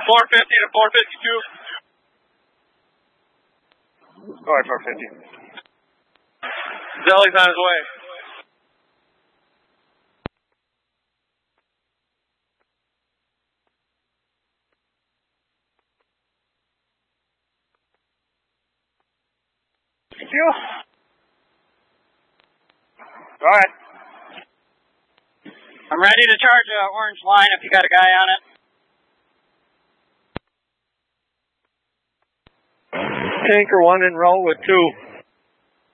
450 to 452. Go ahead, 450. Zelly's on his way. Thank you. Go ahead. I'm ready to charge an orange line if you got a guy on it. Tanker 1 in row with 2.